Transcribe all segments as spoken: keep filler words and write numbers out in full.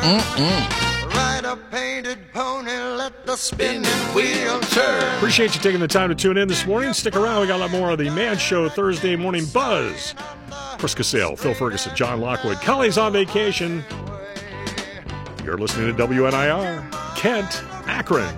Mm-mm. Ride a painted pony, let the spinning wheel turn. Appreciate you taking the time to tune in this morning. Stick around. We got a lot more of the Man Show Thursday Morning Buzz. Chris Casale, Phil Ferguson, John Lockwood. Kelly's on vacation. You're listening to W N I R, Kent, Akron.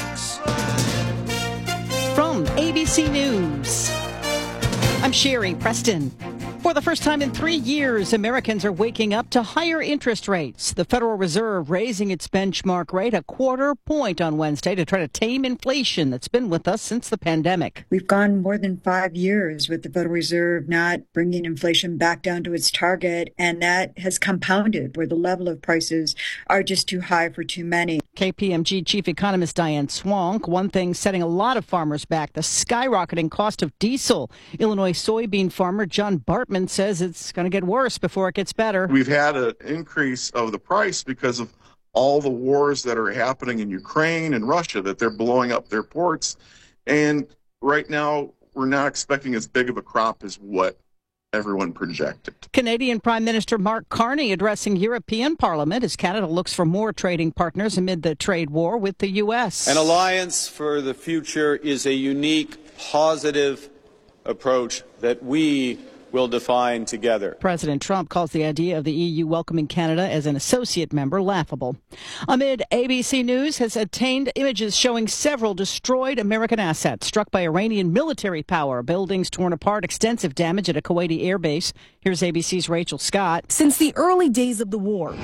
From A B C News, I'm Sherry Preston. For the first time in three years, Americans are waking up to higher interest rates. The Federal Reserve raising its benchmark rate a quarter point on Wednesday to try to tame inflation that's been with us since the pandemic. We've gone more than five years with the Federal Reserve not bringing inflation back down to its target, and that has compounded where the level of prices are just too high for too many. K P M G Chief Economist Diane Swank, one thing setting a lot of farmers back, the skyrocketing cost of diesel. Illinois soybean farmer John Bartman says it's going to get worse before it gets better. We've had an increase of the price because of all the wars that are happening in Ukraine and Russia, that they're blowing up their ports. And right now, we're not expecting as big of a crop as what everyone projected. Canadian Prime Minister Mark Carney addressing European Parliament as Canada looks for more trading partners amid the trade war with the U S. An alliance for the future is a unique, positive approach that we will define together. President Trump calls the idea of the E U welcoming Canada as an associate member laughable. Amid A B C News has obtained images showing several destroyed American assets struck by Iranian military power, buildings torn apart, extensive damage at a Kuwaiti airbase. Here's A B C's Rachel Scott. Since the early days of the war,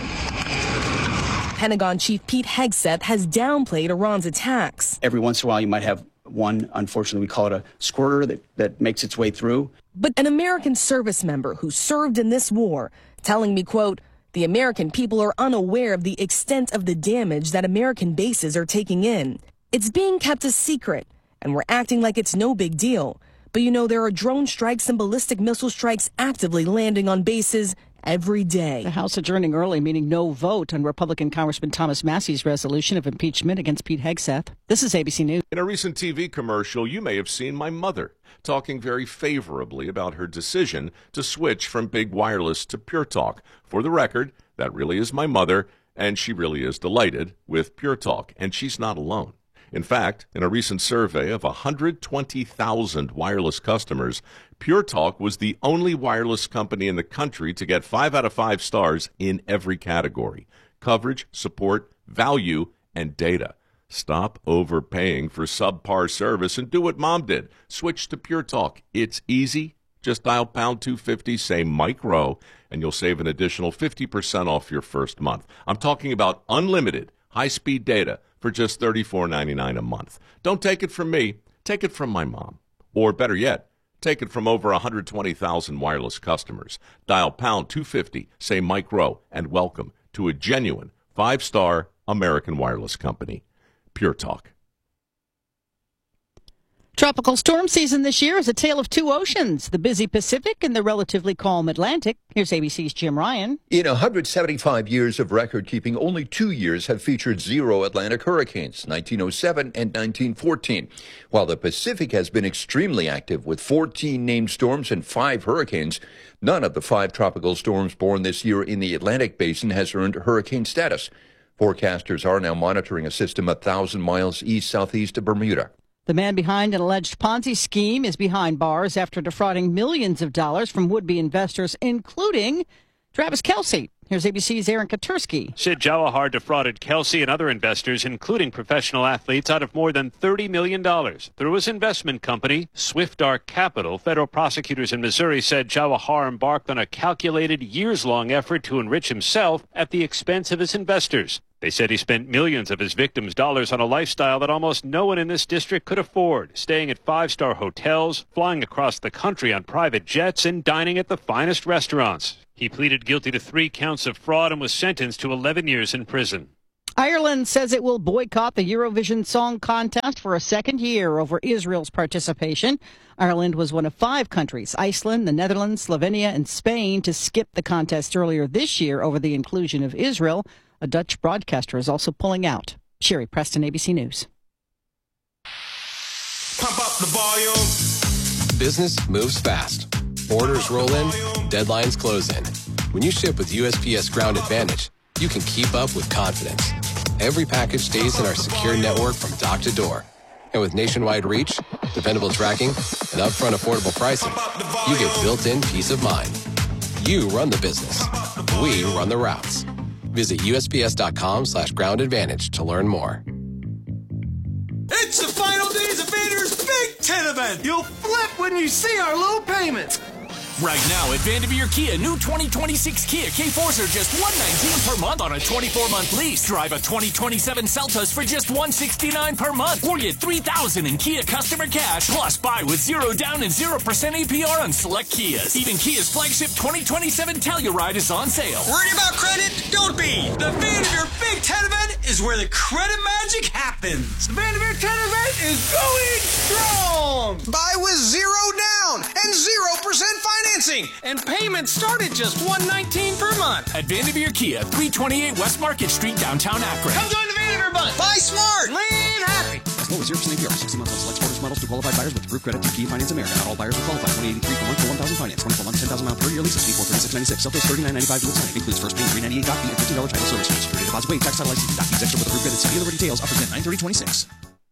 Pentagon Chief Pete Hegseth has downplayed Iran's attacks. Every once in a while you might have one, unfortunately, we call it a squirter that, that makes its way through. But an American service member who served in this war telling me, quote, the American people are unaware of the extent of the damage that American bases are taking in. It's being kept a secret, and we're acting like it's no big deal. But you know, there are drone strikes and ballistic missile strikes actively landing on bases every day. The House adjourning early, meaning no vote on Republican Congressman Thomas Massey's resolution of impeachment against Pete Hegseth. This is A B C News. In a recent T V commercial, you may have seen my mother talking very favorably about her decision to switch from big wireless to Pure Talk. For the record, that really is my mother, and she really is delighted with Pure Talk, and she's not alone. In fact, in a recent survey of one hundred twenty thousand wireless customers, Pure Talk was the only wireless company in the country to get five out of five stars in every category: coverage, support, value, and data. Stop overpaying for subpar service and do what Mom did. Switch to Pure Talk. It's easy. Just dial pound two fifty, say Mike Rowe, and you'll save an additional fifty percent off your first month. I'm talking about unlimited high-speed data for just thirty-four ninety-nine a month. Don't take it from me. Take it from my mom. Or better yet, take it from over one hundred twenty thousand wireless customers. Dial pound two fifty, say Mike Rowe, and welcome to a genuine five-star American wireless company. Pure Talk. Tropical storm season this year is a tale of two oceans, the busy Pacific and the relatively calm Atlantic. Here's A B C's Jim Ryan. In one hundred seventy-five years of record-keeping, only two years have featured zero Atlantic hurricanes, nineteen oh seven and nineteen fourteen. While the Pacific has been extremely active with fourteen named storms and five hurricanes, none of the five tropical storms born this year in the Atlantic basin has earned hurricane status. Forecasters are now monitoring a system a thousand miles east-southeast of Bermuda. The man behind an alleged Ponzi scheme is behind bars after defrauding millions of dollars from would-be investors, including Travis Kelce. Here's A B C's Aaron Katursky. Sid Jawahar defrauded Kelce and other investors, including professional athletes, out of more than thirty million dollars. Through his investment company, Swift Arc Capital, federal prosecutors in Missouri said Jawahar embarked on a calculated, years-long effort to enrich himself at the expense of his investors. They said he spent millions of his victims' dollars on a lifestyle that almost no one in this district could afford, staying at five-star hotels, flying across the country on private jets, and dining at the finest restaurants. He pleaded guilty to three counts of fraud and was sentenced to eleven years in prison. Ireland says it will boycott the Eurovision Song Contest for a second year over Israel's participation. Ireland was one of five countries, Iceland, the Netherlands, Slovenia, and Spain, to skip the contest earlier this year over the inclusion of Israel. A Dutch broadcaster is also pulling out. Sherry Preston, A B C News. Pump up the volume. Business moves fast. Orders roll in, deadlines close in. When you ship with U S P S Ground Advantage, you can keep up with confidence. Every package stays in our secure network from dock to door. And with nationwide reach, dependable tracking, and upfront affordable pricing, you get built-in peace of mind. You run the business. We run the routes. Visit U S P S dot com slash ground advantage to learn more. It's the final days of Vader's Big Ten event. You'll flip when you see our low payments. Right now at Vanderveer Kia, new twenty twenty-six Kia K fours are just one hundred nineteen dollars per month on a twenty-four month lease. Drive a twenty twenty-seven Seltos for just one hundred sixty-nine dollars per month. Or get three thousand dollars in Kia customer cash. Plus, buy with zero down and zero percent A P R on select Kias. Even Kia's flagship twenty twenty-seven Telluride is on sale. Worried about credit? Don't be. The Vanderveer Big Ten event is where the credit magic happens. The Vanderveer Ten event is going strong. Buy with zero down and zero percent financing. And payments start at just one hundred nineteen dollars per month. At Vanderveer Kia, three twenty-eight West Market Street, downtown Akron. Come join the Vanderveer Bunch. Buy smart. Live happy. As low as zero percent A P R, sixty months on select sports models to qualified buyers with approved credit through Kia Finance America. Not all buyers will qualify. twenty eighty-three per month for one thousand finance. twenty-four months, ten thousand mile per year lease. Speed four thirty-six ninety-six. Seltos thirty-nine ninety-five dual sign. Includes first paying three ninety-eight doc fee and fifteen dollars title service fee. Security deposit waived. Tax title license. Doc fees extra with approved credit. See dealer details. Offers at nine thirty twenty-six.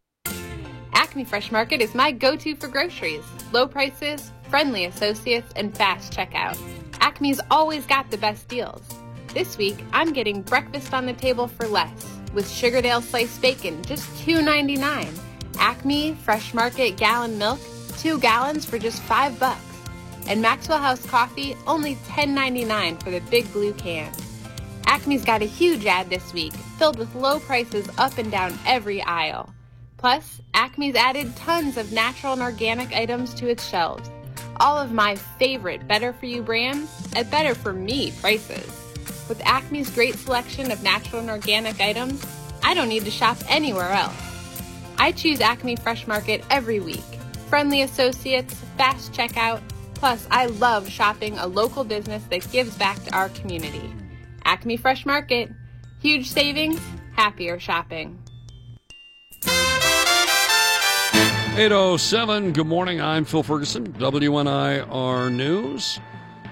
Acme Fresh Market is my go-to for groceries. Low prices, friendly associates, and fast checkout. Acme's always got the best deals. This week, I'm getting breakfast on the table for less with Sugardale sliced bacon, just two ninety-nine. Acme Fresh Market gallon milk, two gallons for just five bucks. And Maxwell House coffee, only ten ninety-nine for the big blue can. Acme's got a huge ad this week, filled with low prices up and down every aisle. Plus, Acme's added tons of natural and organic items to its shelves. All of my favorite Better For You brands at Better For Me prices. With Acme's great selection of natural and organic items, I don't need to shop anywhere else. I choose Acme Fresh Market every week. Friendly associates, fast checkout, plus I love shopping a local business that gives back to our community. Acme Fresh Market. Huge savings, happier shopping. eight oh seven, good morning. I'm Phil Ferguson, W N I R News.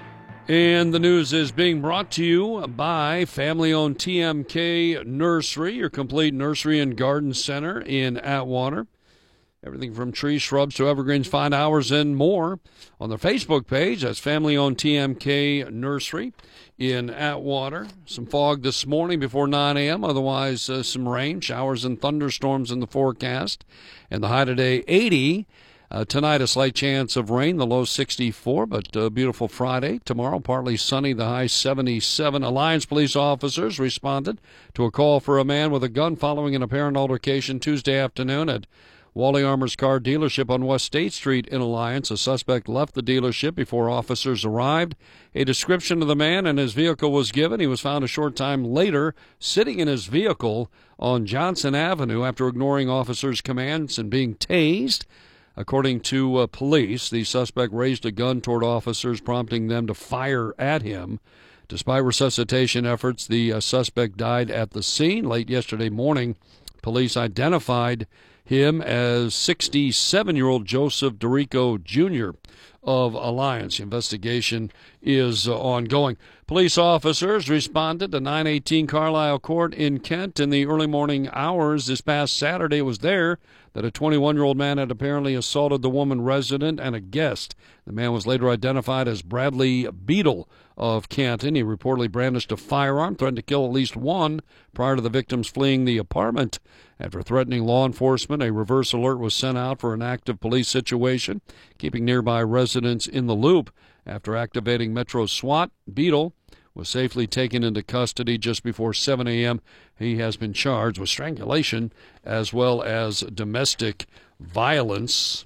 And the news is being brought to you by family-owned T M K Nursery, your complete nursery and garden center in Atwater. Everything from trees, shrubs to evergreens, find hours and more on their Facebook page. That's family-owned T M K Nursery in Atwater. Some fog this morning before nine a.m., otherwise uh, some rain, showers and thunderstorms in the forecast. And the high today, eighty. Uh, tonight, a slight chance of rain, the low sixty-four, but a beautiful Friday. Tomorrow, partly sunny, the high seventy-seven. Alliance police officers responded to a call for a man with a gun following an apparent altercation Tuesday afternoon at Wally Armor's car dealership on West State Street in Alliance. A suspect left the dealership before officers arrived. A description of the man and his vehicle was given. He was found a short time later sitting in his vehicle on Johnson Avenue after ignoring officers' commands and being tased. According to uh, police, the suspect raised a gun toward officers, prompting them to fire at him. Despite resuscitation efforts, the uh, suspect died at the scene. Late yesterday morning, police identified him as sixty-seven-year-old Joseph Dorico Junior of Alliance. The investigation is uh, ongoing. Police officers responded to nine eighteen Carlisle Court in Kent in the early morning hours this past Saturday. It was there that a twenty-one-year-old man had apparently assaulted the woman resident and a guest. The man was later identified as Bradley Beadle of Canton. He reportedly brandished a firearm, threatened to kill at least one prior to the victims fleeing the apartment. After threatening law enforcement, a reverse alert was sent out for an active police situation, keeping nearby residents in the loop. After activating Metro SWAT, Beadle was safely taken into custody just before seven a.m. He has been charged with strangulation as well as domestic violence.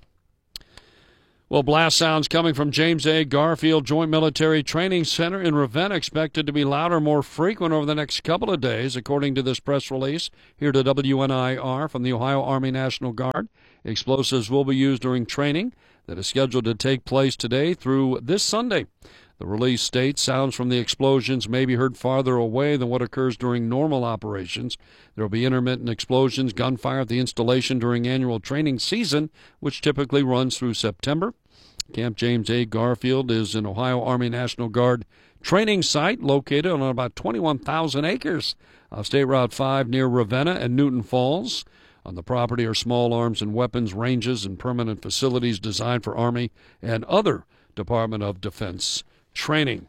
Well, blast sounds coming from James A. Garfield Joint Military Training Center in Ravenna expected to be louder, more frequent over the next couple of days, according to this press release here to W N I R from the Ohio Army National Guard. Explosives will be used during training that is scheduled to take place today through this Sunday. The release states sounds from the explosions may be heard farther away than what occurs during normal operations. There will be intermittent explosions, gunfire at the installation during annual training season, which typically runs through September. Camp James A. Garfield is an Ohio Army National Guard training site located on about twenty-one thousand acres of State Route five near Ravenna and Newton Falls. On the property are small arms and weapons ranges and permanent facilities designed for Army and other Department of Defense training.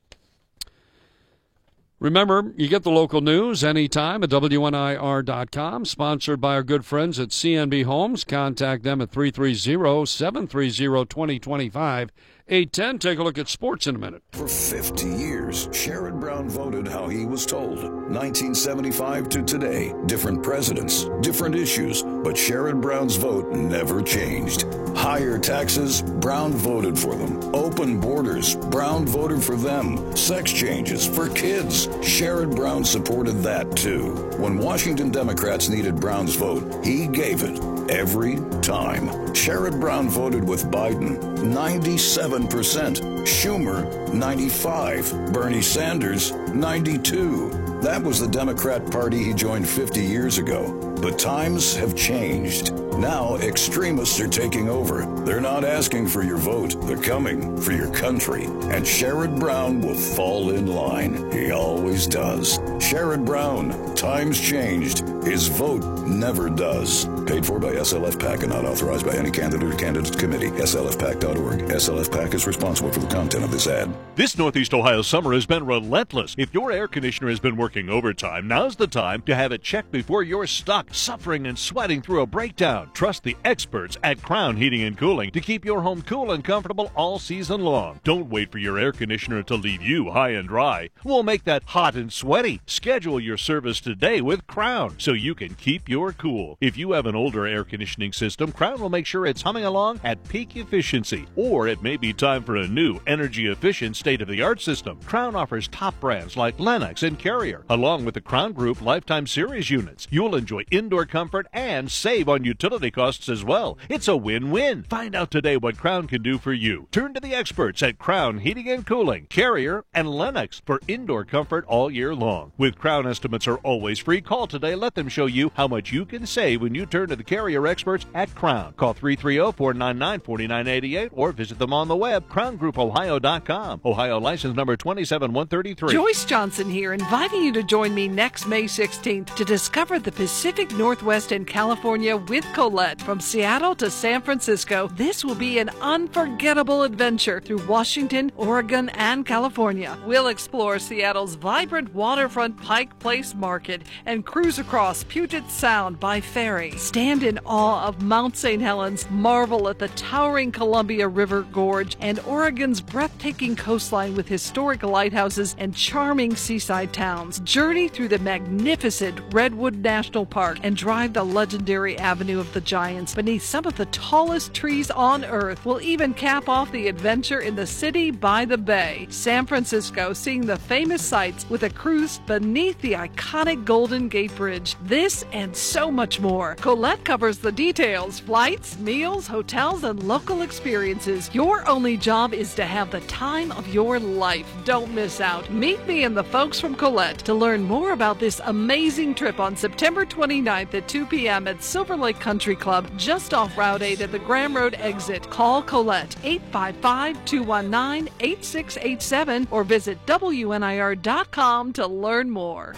Remember, you get the local news anytime at W N I R dot com, sponsored by our good friends at C N B Homes. Contact them at three three zero, seven three zero, two zero two five, eight ten. Take a look at sports in a minute. For fifty years, Sherrod Brown voted how he was told. nineteen seventy-five to today, different presidents, different issues, but Sherrod Brown's vote never changed. Higher taxes, Brown voted for them. Open borders, Brown voted for them. Sex changes for kids, Sherrod Brown supported that too. When Washington Democrats needed Brown's vote, he gave it every time. Sherrod Brown voted with Biden, ninety-seven percent. Schumer, ninety-five. Bernie Sanders, ninety-two. That was the Democrat Party he joined fifty years ago. But times have changed. Now extremists are taking over. They're not asking for your vote. They're coming for your country. And Sherrod Brown will fall in line. He always does. Sherrod Brown, times changed. His vote never does. Paid for by S L F PAC and not authorized by any candidate or candidates committee. S L F PAC dot org. S L F PAC is responsible for the content of this ad. This Northeast Ohio summer has been relentless. If your air conditioner has been working overtime, now's the time to have it checked before you're stuck, suffering and sweating through a breakdown. Trust the experts at Crown Heating and Cooling to keep your home cool and comfortable all season long. Don't wait for your air conditioner to leave you high and dry. We'll make that hot and sweaty. Schedule your service today with Crown so you can keep your cool. If you have an older air conditioning system, Crown will make sure it's humming along at peak efficiency. Or it may be time for a new, energy-efficient, state-of-the-art system. Crown offers top brands like Lennox and Carrier, along with the Crown Group Lifetime Series units. You'll enjoy indoor comfort and save on utility costs as well. It's a win-win. Find out today what Crown can do for you. Turn to the experts at Crown Heating and Cooling, Carrier, and Lennox for indoor comfort all year long. With Crown estimates are always free, call today. Let them show you how much you can save when you turn to the Carrier experts at Crown. Call three three zero, four nine nine, four nine eight eight or visit them on the web, crown group ohio dot com. Ohio license number two seven one three three. Joyce Johnson here, inviting you to join me next May sixteenth to discover the Pacific Northwest and California with Colette. From Seattle to San Francisco, this will be an unforgettable adventure through Washington, Oregon, and California. We'll explore Seattle's vibrant waterfront Pike Place Market and cruise across Puget Sound by ferry. Stand in awe of Mount Saint Helens, marvel at the towering Columbia River Gorge, and Oregon's breathtaking coastline with historic lighthouses and charming seaside towns. Journey through the magnificent Redwood National Park and drive the legendary Avenue of the Giants beneath some of the tallest trees on Earth. We'll even cap off the adventure in the city by the bay. San Francisco, seeing the famous sights with a cruise beneath the iconic Golden Gate Bridge. This and so much more. Colette covers the details: flights, meals, hotels, and local experiences. Your only job is to have the time of your life. Don't miss out. Meet me and the folks from Colette to learn more about this amazing trip on September twenty-ninth at two p.m. at Silver Lake Country Club, just off Route eight at the Graham Road exit. Call Colette, eight five five, two one nine, eight six eight seven, or visit W N I R dot com to learn more.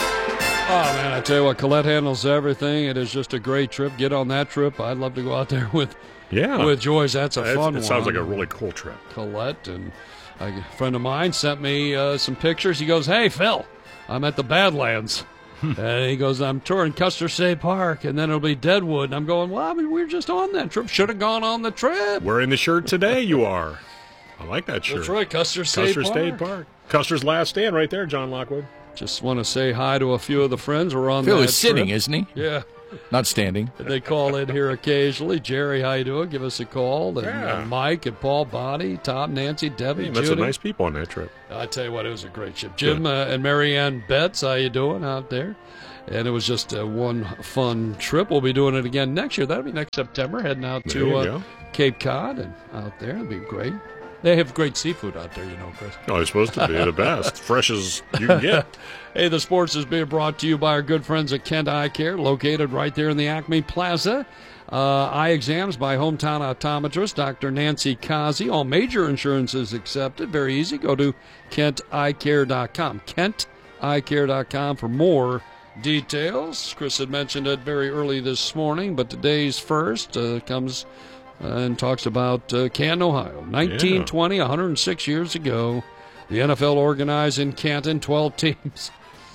Oh, man, I tell you what, Colette handles everything. It is just a great trip. Get on that trip. I'd love to go out there with yeah. with Joyce. That's a It's, fun one. It sounds like a really cool trip. Colette, and a friend of mine sent me uh, some pictures. He goes, hey, Phil, I'm at the Badlands. And he goes, I'm touring Custer State Park, and then it'll be Deadwood. And I'm going, well, I mean, we were just on that trip. Should have gone on the trip. Wearing the shirt today, you are. I like that shirt. That's right, Custer State Custer Park. State Park. Custer's last stand right there, John Lockwood. Just want to say hi to a few of the friends who are on Phil that is sitting, trip. isn't he? Yeah. Not standing. They call in here occasionally. Jerry, how you doing? Give us a call. And Yeah. uh, Mike and Paul, Bonnie, Tom, Nancy, Debbie, Hey, met Judy. some nice people on that trip. I tell you what, it was a great trip. Jim uh, and Marianne Betts, how you doing out there? And it was just uh, one fun trip. We'll be doing it again next year. That'll be next September, heading out There to you uh, go. Cape Cod and out there. It'll be great. They have great seafood out there, you know, Chris. Oh, it's supposed to be the best. Fresh as you can get. Hey, the sports is being brought to you by our good friends at Kent Eye Care, located right there in the Acme Plaza Uh, eye exams by hometown optometrist Doctor Nancy Kazi. All major insurances accepted. Very easy. Go to kent eye care dot com. kent eye care dot com for more details. Chris had mentioned it very early this morning, but today's first uh, comes uh, and talks about uh, Canton, Ohio. nineteen twenty, yeah. one hundred six years ago, the N F L organized in Canton, twelve teams.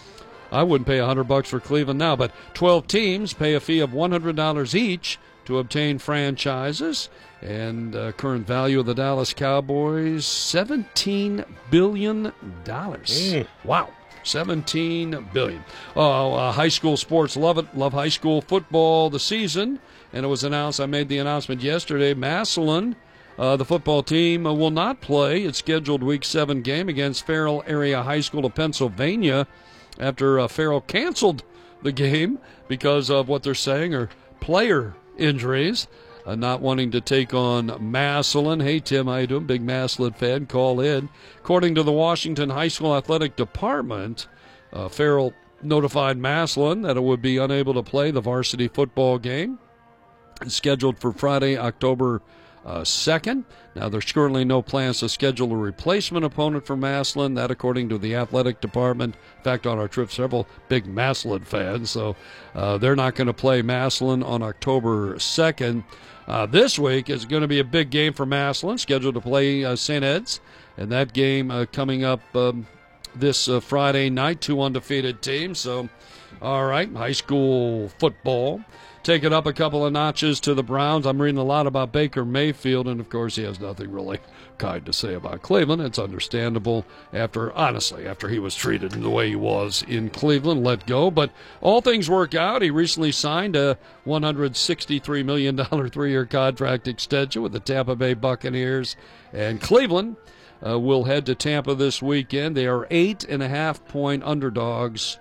I wouldn't pay one hundred bucks for Cleveland now, but twelve teams pay a fee of one hundred dollars each to obtain franchises. And uh, current value of the Dallas Cowboys, seventeen billion dollars. Mm. Wow. seventeen billion dollars. Oh, uh, high school sports, love it. Love high school football this season. And it was announced, I made the announcement yesterday, Massillon, uh, the football team, uh, will not play its scheduled Week seven game against Farrell Area High School of Pennsylvania after uh, Farrell canceled the game because of what they're saying are player injuries. Uh, not wanting to take on Massillon. Hey, Tim, how you doing? Big Massillon fan, call in. According to the Washington High School Athletic Department, uh, Farrell notified Massillon that it would be unable to play the varsity football game. It's scheduled for Friday, October uh, second. Now, there's currently no plans to schedule a replacement opponent for Massillon. That, according to the athletic department. In fact, on our trip, several big Massillon fans. So uh, they're not going to play Massillon on October second. Uh, this week is going to be a big game for Massillon, scheduled to play uh, Saint Ed's. And that game uh, coming up um, this uh, Friday night, two undefeated teams. So, all right, high school football. Take it up a couple of notches to the Browns. I'm reading a lot about Baker Mayfield, and, of course, he has nothing really kind to say about Cleveland. It's understandable after, honestly, after he was treated in the way he was in Cleveland, let go. But all things work out. He recently signed a one hundred sixty-three million dollars three-year contract extension with the Tampa Bay Buccaneers. And Cleveland uh, will head to Tampa this weekend. They are eight and a half point underdogs.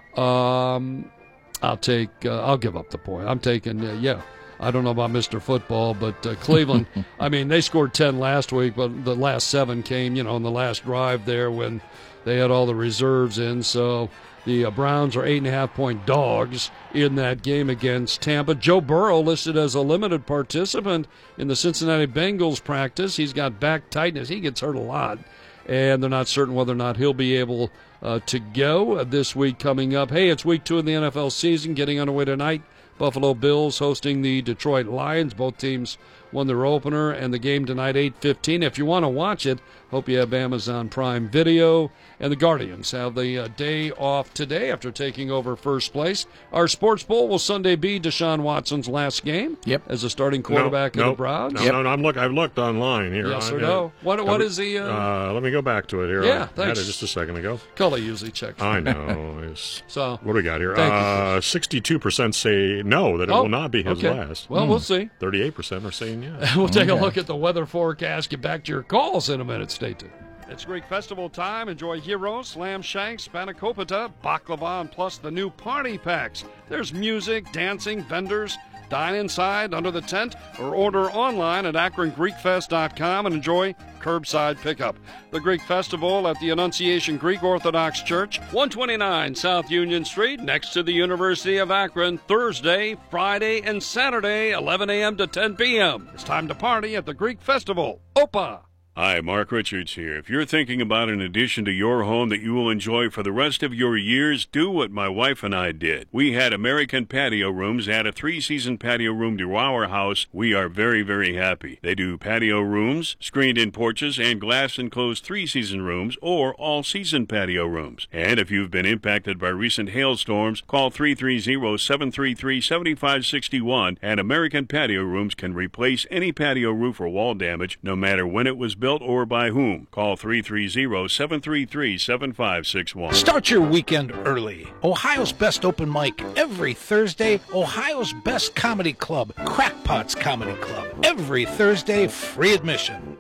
Um... I'll take. Uh, I'll give up the point. I'm taking. Uh, yeah, I don't know about Mister Football, but uh, Cleveland. I mean, they scored ten last week, but the last seven came, you know, in the last drive there when they had all the reserves in. So the uh, Browns are eight and a half point dogs in that game against Tampa. Joe Burrow listed as a limited participant in the Cincinnati Bengals practice. He's got back tightness. He gets hurt a lot, and they're not certain whether or not he'll be able Uh, to go uh, this week coming up. Hey, it's week two of the N F L season getting underway tonight. Buffalo Bills hosting the Detroit Lions. Both teams won their opener, and the game tonight, eight fifteen. If you want to watch it, hope you have Amazon Prime Video. And the Guardians have the uh, day off today after taking over first place. Our Sports Bowl will Sunday be Deshaun Watson's last game yep. as a starting quarterback no, of no, the Browns. No, yep. no, no, I'm look, I've looked online here. Yes I, or no? What, what uh, is the... Uh... Uh, let me go back to it here. Yeah, I thanks. had it just a second ago. Cully usually checks. I know. so what do we got here? Thank uh, you, sixty-two percent say no, that it oh, will not be his okay. last. Well, mm. we'll see. thirty-eight percent are saying yes. We'll take okay. a look at the weather forecast. Get back to your calls in a minute. Stay tuned. It's Greek Festival time. Enjoy gyros, lamb shanks, spanakopita, baklava, and plus the new party packs. There's music, dancing, vendors. Dine inside, under the tent, or order online at akron greek fest dot com and enjoy curbside pickup. The Greek Festival at the Annunciation Greek Orthodox Church, one twenty-nine South Union Street, next to the University of Akron, Thursday, Friday, and Saturday, eleven a.m. to ten p.m. It's time to party at the Greek Festival. Opa! Hi, Mark Richards here. If you're thinking about an addition to your home that you will enjoy for the rest of your years, do what my wife and I did. We had American Patio Rooms add a three-season patio room to our house. We are very, very happy. They do patio rooms, screened-in porches, and glass-enclosed three-season rooms or all-season patio rooms. And if you've been impacted by recent hailstorms, call three three zero, seven three three, seven five six one, and American Patio Rooms can replace any patio roof or wall damage, no matter when it was built or by whom. Call three three zero, seven three three, seven five six one. Start your weekend early. Ohio's best open mic every Thursday. Ohio's best comedy club, Crackpots Comedy Club. Every Thursday, free admission.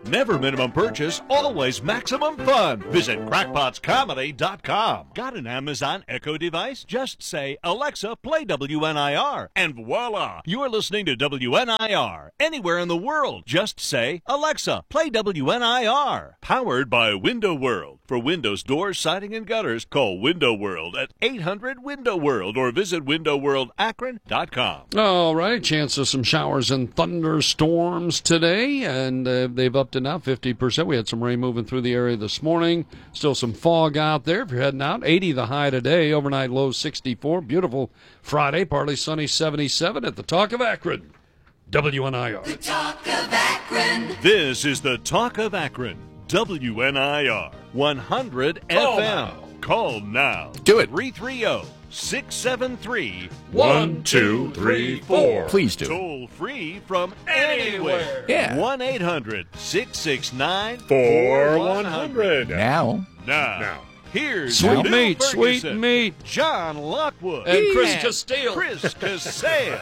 Never minimum purchase, always maximum fun. Visit crackpots comedy dot com. Got an Amazon Echo device? Just say, Alexa, play W N I R, and voila, you're listening to W N I R. Anywhere in the world, just say, Alexa, play W N I R. Powered by Window World. For windows, doors, siding, and gutters, call Window World at eight hundred window world or visit window world akron dot com. All right, chance of some showers and thunderstorms today, and uh, they've upped to now fifty percent. We had some rain moving through the area this morning. Still some fog out there if you're heading out. eighty the high today, overnight low sixty-four. Beautiful Friday, partly sunny seventy-seven at the Talk of Akron. W N I R. The Talk of Akron. This is the Talk of Akron. W N I R one hundred Call F M. now. Call now. Do it. three three zero, six seven three, One, two, three, four. Please do. Toll free from anywhere. Yeah. one eight hundred, six six nine, For one one hundred. Now. Now, Now. here's Sweet Bill meat, sweet Ferguson, meat. John Lockwood, And Chris and Castile. Chris Castile.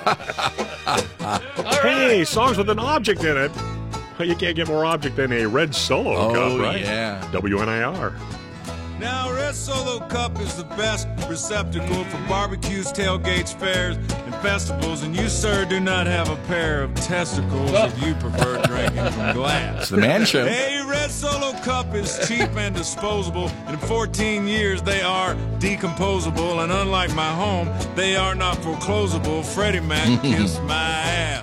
Hey, songs with an object in it. You can't get more object than a red Solo Oh, cup, right? yeah. W N I R. Now, Red Solo Cup is the best receptacle for barbecues, tailgates, fairs, and festivals. And you, sir, do not have a pair of testicles if you prefer drinking from glass. It's the Man Show. Hey, Red Solo Cup is cheap and disposable. In fourteen years, they are decomposable. And unlike my home, they are not foreclosable. Freddie Mac kissed my ass.